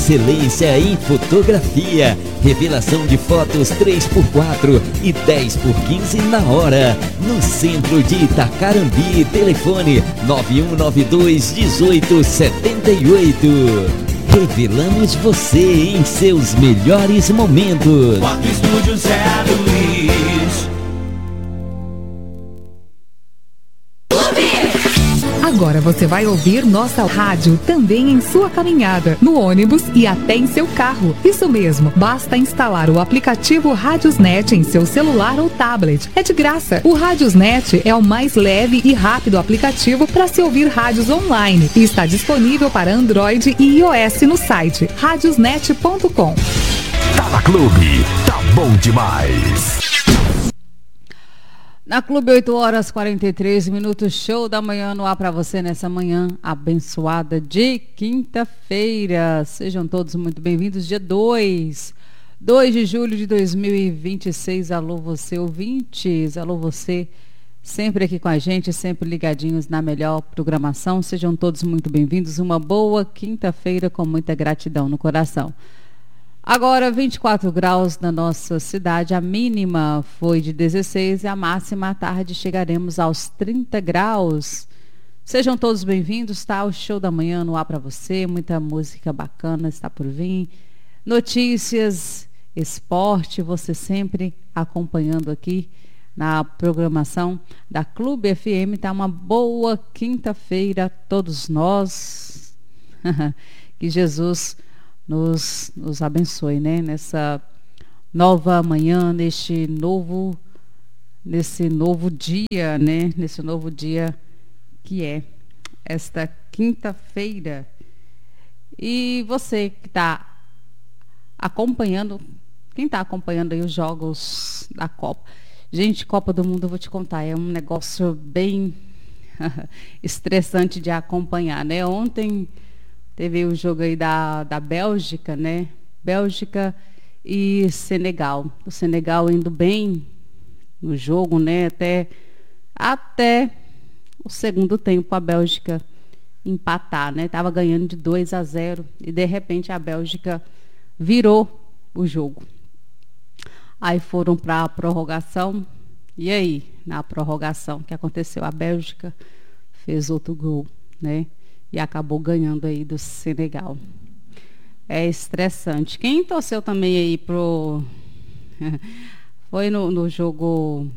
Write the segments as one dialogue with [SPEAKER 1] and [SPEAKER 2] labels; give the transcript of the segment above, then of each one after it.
[SPEAKER 1] excelência em fotografia. Revelação de fotos 3x4 e 10x15 na hora. No centro de Itacarambi, telefone 9192-1878. Revelamos você em seus melhores momentos.
[SPEAKER 2] Foto Estúdio Zé Luiz.
[SPEAKER 3] Agora você vai ouvir nossa rádio também em sua caminhada, no ônibus e até em seu carro. Isso mesmo, basta instalar o aplicativo Radiosnet em seu celular ou tablet. É de graça. O Radiosnet é o mais leve e rápido aplicativo para se ouvir rádios online e está disponível para Android e iOS no site radiosnet.com.
[SPEAKER 4] Tá na Clube, tá bom demais.
[SPEAKER 5] Na Clube, 8h43, show da manhã no ar para você nessa manhã abençoada de quinta-feira. Sejam todos muito bem-vindos, dia 2 de julho de 2026. Alô você, ouvintes, alô você, sempre aqui com a gente, sempre ligadinhos na melhor programação. Sejam todos muito bem-vindos, uma boa quinta-feira com muita gratidão no coração. Agora, 24 graus na nossa cidade, a mínima foi de 16 e a máxima à tarde chegaremos aos 30 graus. Sejam todos bem-vindos, tá? O show da manhã no ar para você, muita música bacana está por vir. Notícias, esporte, você sempre acompanhando aqui na programação da Clube FM. Tá uma boa quinta-feira a todos nós. Que Jesus nos abençoe, né? Nessa nova manhã, nesse novo dia, né? Nesse novo dia que é esta quinta-feira. E você que está acompanhando, quem está acompanhando aí os jogos da Copa? Gente, Copa do Mundo, eu vou te contar, é um negócio bem estressante de acompanhar, né? Ontem teve o jogo aí da Bélgica, né? Bélgica e Senegal. O Senegal indo bem no jogo, né? Até o segundo tempo a Bélgica empatar, né? Tava ganhando de 2-0 e de repente a Bélgica virou o jogo. Aí foram para a prorrogação. E aí, na prorrogação, o que aconteceu? A Bélgica fez outro gol, né? E acabou ganhando aí do Senegal. É estressante. Quem torceu também aí foi no jogo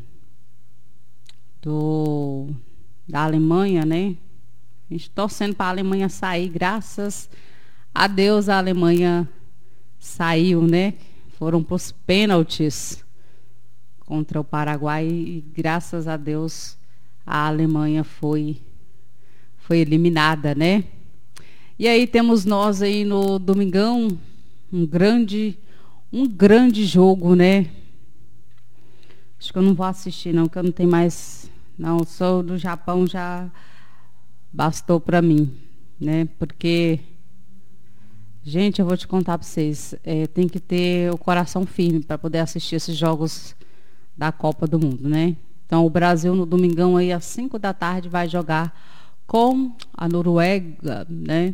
[SPEAKER 5] da Alemanha, né? A gente torcendo para a Alemanha sair. Graças a Deus a Alemanha saiu, né? Foram para os pênaltis contra o Paraguai e graças a Deus a Alemanha foi eliminada, né? E aí temos nós aí no domingão, um grande jogo, né? Acho que eu não vou assistir não, que eu não tenho mais, não, sou do Japão, já bastou para mim, né? Porque, gente, eu vou te contar para vocês, tem que ter o coração firme para poder assistir esses jogos da Copa do Mundo, né? Então o Brasil no domingão aí às 5 da tarde vai jogar com a Noruega, né?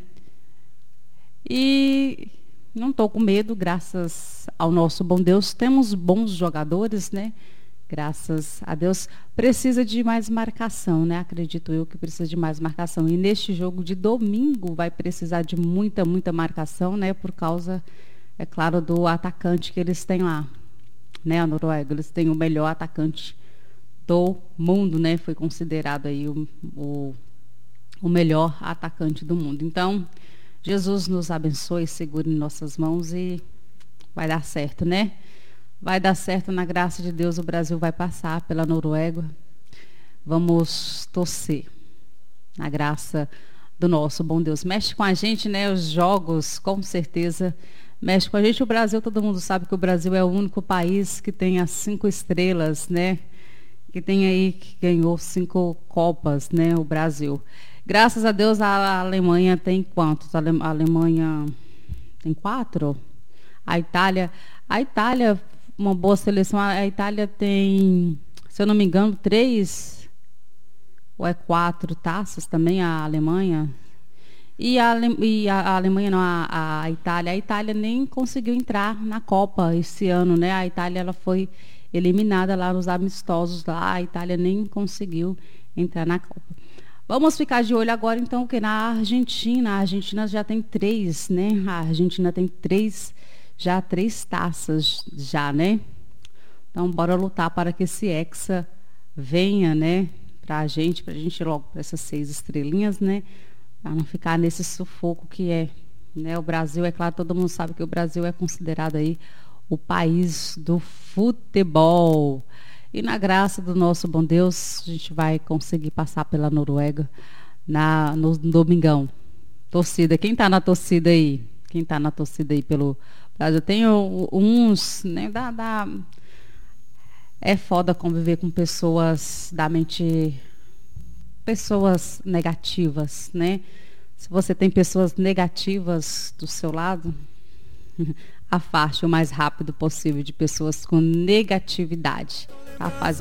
[SPEAKER 5] E não estou com medo, graças ao nosso bom Deus. Temos bons jogadores, né? Graças a Deus. Precisa de mais marcação, né? Acredito eu que precisa de mais marcação. E neste jogo de domingo vai precisar de muita marcação, né? Por causa, é claro, do atacante que eles têm lá, né? A Noruega, eles têm o melhor atacante do mundo, né? Foi considerado aí o melhor atacante do mundo. Então, Jesus nos abençoe, segure em nossas mãos e vai dar certo, né? Vai dar certo na graça de Deus, o Brasil vai passar pela Noruega. Vamos torcer na graça do nosso bom Deus. Mexe com a gente, né? Os jogos, com certeza, mexe com a gente. O Brasil, todo mundo sabe que o Brasil é o único país que tem as 5 estrelas, né? Que tem aí, que ganhou 5 Copas, né? O Brasil. Graças a Deus, a Alemanha tem quantos? A Alemanha tem 4? A Itália, uma boa seleção. A Itália tem, se eu não me engano, 3 ou 4 taças também, a Alemanha. E a Alemanha, não, a Itália. A Itália nem conseguiu entrar na Copa esse ano, né? A Itália ela foi eliminada lá nos amistosos lá. A Itália nem conseguiu entrar na Copa. Vamos ficar de olho agora, então, que na Argentina. A Argentina já tem 3, né? A Argentina tem 3 taças, já, né? Então, bora lutar para que esse Hexa venha, né? Pra gente ir logo para essas 6 estrelinhas, né? Para não ficar nesse sufoco que é, né? O Brasil, é claro, todo mundo sabe que o Brasil é considerado aí o país do futebol. E na graça do nosso bom Deus, a gente vai conseguir passar pela Noruega no domingão. Torcida, quem está na torcida aí? Quem está na torcida aí pelo Brasil? Tem uns, né? É foda conviver com pessoas pessoas negativas, né? Se você tem pessoas negativas do seu lado, afaste o mais rápido possível de pessoas com negatividade. Tá?